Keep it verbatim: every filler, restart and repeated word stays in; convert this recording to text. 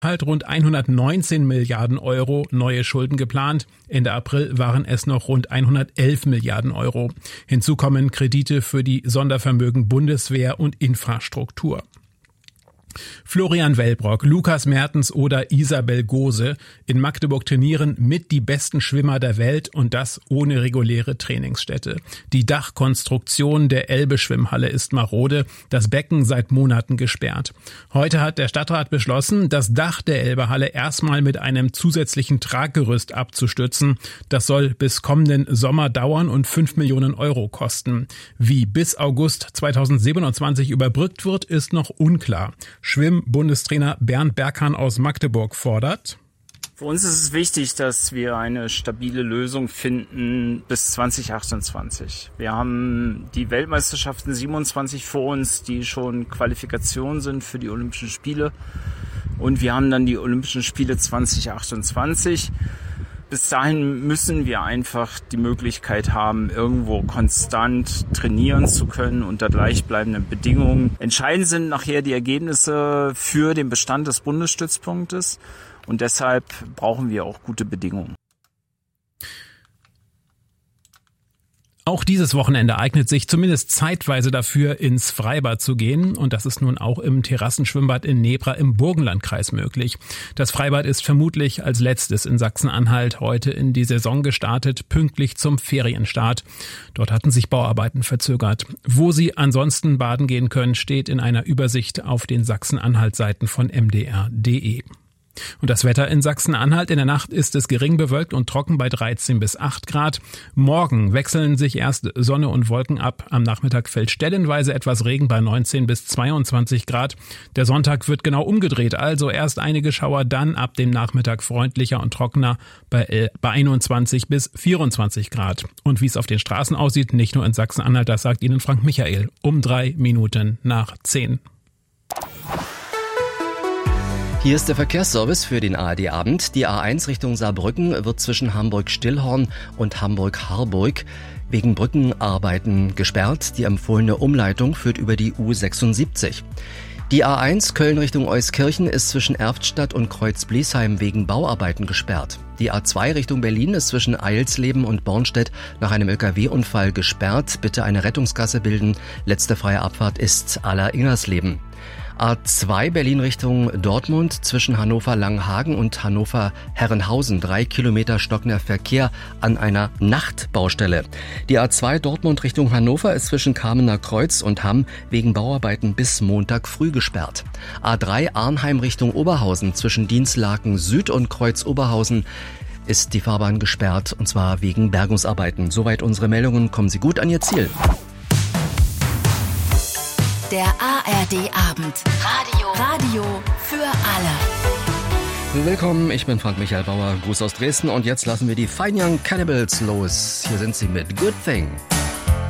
halt rund hundertneunzehn Milliarden Euro neue Schulden geplant. Ende April waren es noch rund hundertelf Milliarden Euro. Hinzu kommen Kredite für die Sondervermögen Bundeswehr und Infrastruktur. Florian Wellbrock, Lukas Mertens oder Isabel Gose in Magdeburg trainieren mit die besten Schwimmer der Welt und das ohne reguläre Trainingsstätte. Die Dachkonstruktion der Elbe-Schwimmhalle ist marode, das Becken seit Monaten gesperrt. Heute hat der Stadtrat beschlossen, das Dach der Elbe-Halle erstmal mit einem zusätzlichen Traggerüst abzustützen. Das soll bis kommenden Sommer dauern und fünf Millionen Euro kosten. Wie bis August zweitausendsiebenundzwanzig überbrückt wird, ist noch unklar. Schwimm-Bundestrainer Bernd Berghahn aus Magdeburg fordert: Für uns ist es wichtig, dass wir eine stabile Lösung finden bis zwanzig achtundzwanzig. Wir haben die Weltmeisterschaften siebenundzwanzig vor uns, die schon Qualifikation sind für die Olympischen Spiele. Und wir haben dann die Olympischen Spiele zwanzig achtundzwanzig. Bis dahin müssen wir einfach die Möglichkeit haben, irgendwo konstant trainieren zu können unter gleichbleibenden Bedingungen. Entscheidend sind nachher die Ergebnisse für den Bestand des Bundesstützpunktes und deshalb brauchen wir auch gute Bedingungen. Auch dieses Wochenende eignet sich zumindest zeitweise dafür, ins Freibad zu gehen. Und das ist nun auch im Terrassenschwimmbad in Nebra im Burgenlandkreis möglich. Das Freibad ist vermutlich als letztes in Sachsen-Anhalt heute in die Saison gestartet, pünktlich zum Ferienstart. Dort hatten sich Bauarbeiten verzögert. Wo Sie ansonsten baden gehen können, steht in einer Übersicht auf den Sachsen-Anhalt-Seiten von m d r punkt d e. Und das Wetter in Sachsen-Anhalt: In der Nacht ist es gering bewölkt und trocken bei dreizehn bis acht Grad. Morgen wechseln sich erst Sonne und Wolken ab. Am Nachmittag fällt stellenweise etwas Regen bei neunzehn bis zweiundzwanzig Grad. Der Sonntag wird genau umgedreht, also erst einige Schauer, dann ab dem Nachmittag freundlicher und trockener bei, bei einundzwanzig bis vierundzwanzig Grad. Und wie es auf den Straßen aussieht, nicht nur in Sachsen-Anhalt, das sagt Ihnen Frank Michael um drei Minuten nach zehn. Hier ist der Verkehrsservice für den A R D-Abend. Die A eins Richtung Saarbrücken wird zwischen Hamburg-Stillhorn und Hamburg-Harburg wegen Brückenarbeiten gesperrt. Die empfohlene Umleitung führt über die U sechsundsiebzig. Die A eins Köln Richtung Euskirchen ist zwischen Erftstadt und Kreuz-Bliesheim wegen Bauarbeiten gesperrt. Die A zwei Richtung Berlin ist zwischen Eilsleben und Bornstedt nach einem L K W-Unfall gesperrt. Bitte eine Rettungsgasse bilden. Letzte freie Abfahrt ist Aller-Ingersleben. A zwei Berlin Richtung Dortmund zwischen Hannover-Langhagen und Hannover-Herrenhausen. Drei Kilometer stockender Verkehr an einer Nachtbaustelle. Die A zwei Dortmund Richtung Hannover ist zwischen Kamener Kreuz und Hamm wegen Bauarbeiten bis Montag früh gesperrt. A drei Arnheim Richtung Oberhausen zwischen Dienstlaken Süd und Kreuz Oberhausen ist die Fahrbahn gesperrt, und zwar wegen Bergungsarbeiten. Soweit unsere Meldungen. Kommen Sie gut an Ihr Ziel. Der A R D-Abend. Radio. Radio für alle. Willkommen, ich bin Frank Michael Bauer. Gruß aus Dresden. Und jetzt lassen wir die Fine Young Cannibals los. Hier sind sie mit Good Thing.